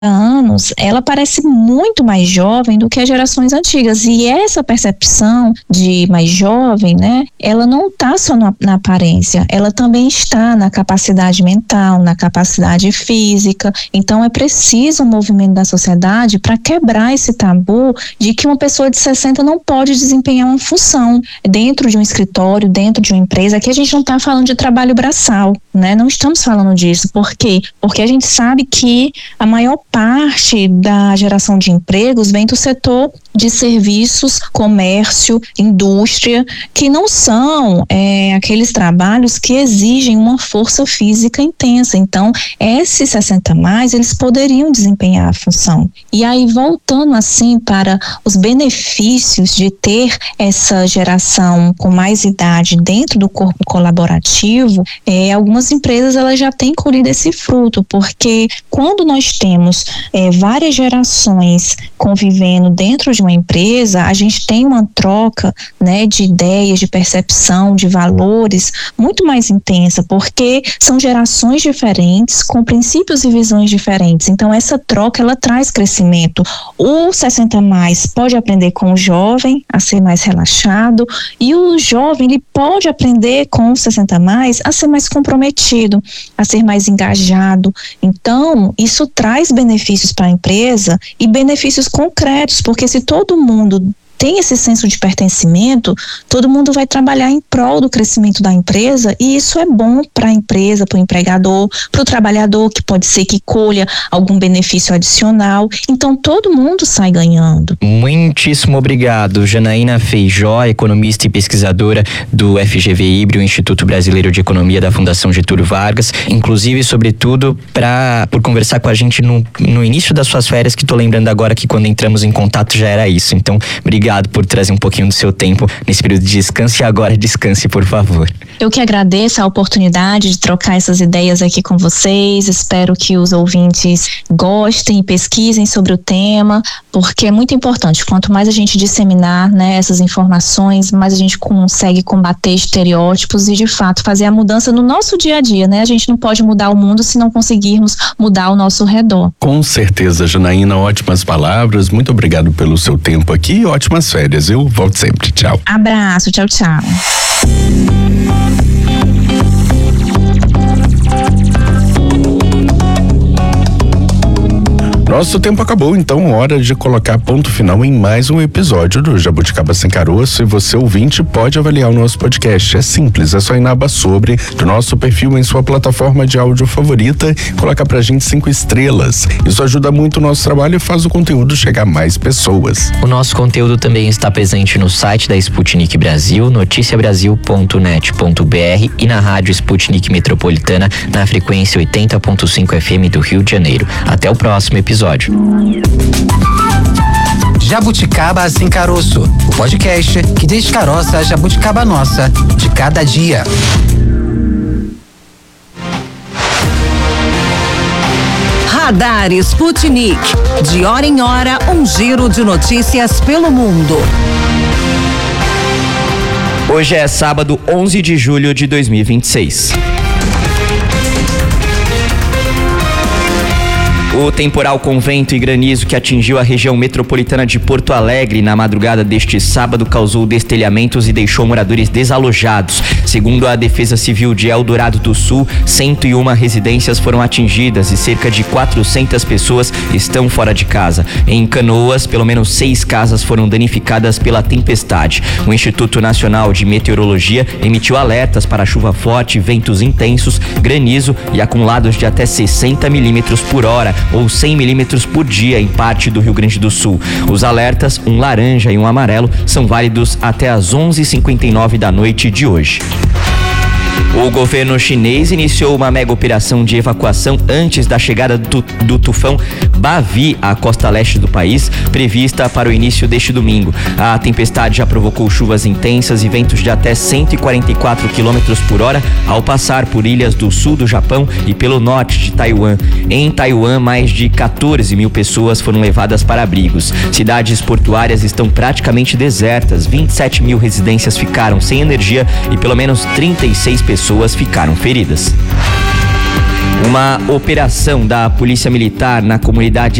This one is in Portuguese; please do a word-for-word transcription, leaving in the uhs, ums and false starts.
anos, ela parece muito mais jovem do que as gerações antigas, e essa percepção de mais jovem, né, ela não está só na, na aparência, ela também está na capacidade mental, na capacidade física. Então é preciso um movimento da sociedade para quebrar esse tabu de que uma pessoa de sessenta não pode desempenhar uma função dentro de um escritório, dentro de uma empresa. Aqui a gente não está falando de trabalho braçal, né, não estamos falando disso. Por quê? Porque a gente sabe que a maior parte da geração de empregos vem do setor de serviços, comércio, indústria, que não são é, aqueles trabalhos que exigem uma força física intensa. Então, esses sessenta mais, eles poderiam desempenhar a função. E aí, voltando assim para os benefícios de ter essa geração com mais idade dentro do corpo colaborativo, é, algumas empresas elas já têm colhido esse fruto, porque quando nós temos é, várias gerações convivendo dentro de uma empresa, a gente tem uma troca, né, de ideias, de percepção, de valores muito mais intensa, porque são gerações diferentes, com princípios e visões diferentes. Então essa troca, ela traz crescimento. O sessenta mais pode aprender com o jovem a ser mais relaxado, e o jovem ele pode aprender com o sessenta mais a ser mais comprometido, a ser mais engajado. Então isso traz benefícios para a empresa e benefícios concretos, porque se todo mundo tem esse senso de pertencimento, todo mundo vai trabalhar em prol do crescimento da empresa, e isso é bom para a empresa, para o empregador, para o trabalhador, que pode ser que colha algum benefício adicional. Então todo mundo sai ganhando. Muitíssimo obrigado, Janaína Feijó, economista e pesquisadora do F G V I B R, o Instituto Brasileiro de Economia da Fundação Getúlio Vargas, inclusive, sobretudo, pra, por conversar com a gente no, no início das suas férias, que tô lembrando agora que quando entramos em contato já era isso. Então, obrigado por trazer um pouquinho do seu tempo nesse período de descanso, e agora descanse, por favor. Eu que agradeço a oportunidade de trocar essas ideias aqui com vocês. Espero que os ouvintes gostem e pesquisem sobre o tema, porque é muito importante. Quanto mais a gente disseminar, né, essas informações, mais a gente consegue combater estereótipos e, de fato, fazer a mudança no nosso dia a dia, né? A gente não pode mudar o mundo se não conseguirmos mudar ao nosso redor. Com certeza, Janaína, ótimas palavras. Muito obrigado pelo seu tempo aqui e ótimas férias. Eu volto sempre. Tchau. Abraço. Tchau, tchau. Nosso tempo acabou, então hora de colocar ponto final em mais um episódio do Jabuticaba Sem Caroço, e você, ouvinte, pode avaliar o nosso podcast. É simples, é só ir na aba sobre do nosso perfil em sua plataforma de áudio favorita e colocar pra gente cinco estrelas. Isso ajuda muito o nosso trabalho e faz o conteúdo chegar a mais pessoas. O nosso conteúdo também está presente no site da Sputnik Brasil, noticia brasil ponto net ponto b r, e na rádio Sputnik Metropolitana, na frequência oitenta ponto cinco F M do Rio de Janeiro. Até o próximo episódio. Jabuticaba Sem Caroço, o podcast que descaroça a jabuticaba nossa de cada dia. Radar Sputnik. De hora em hora, um giro de notícias pelo mundo. Hoje é sábado, onze de julho de dois mil e vinte e seis. O temporal com vento e granizo que atingiu a região metropolitana de Porto Alegre na madrugada deste sábado causou destelhamentos e deixou moradores desalojados. Segundo a Defesa Civil de Eldorado do Sul, cento e uma residências foram atingidas e cerca de quatrocentas pessoas estão fora de casa. Em Canoas, pelo menos seis casas foram danificadas pela tempestade. O Instituto Nacional de Meteorologia emitiu alertas para chuva forte, ventos intensos, granizo e acumulados de até sessenta milímetros por hora, ou cem milímetros por dia em parte do Rio Grande do Sul. Os alertas, um laranja e um amarelo, são válidos até às onze e cinquenta e nove da noite de hoje. O governo chinês iniciou uma mega operação de evacuação antes da chegada do, do tufão Bavi à costa leste do país, prevista para o início deste domingo. A tempestade já provocou chuvas intensas e ventos de até cento e quarenta e quatro quilômetros por hora ao passar por ilhas do sul do Japão e pelo norte de Taiwan. Em Taiwan, mais de quatorze mil pessoas foram levadas para abrigos. Cidades portuárias estão praticamente desertas, vinte e sete mil residências ficaram sem energia e pelo menos trinta e seis pessoas ficaram feridas. Uma operação da Polícia Militar na comunidade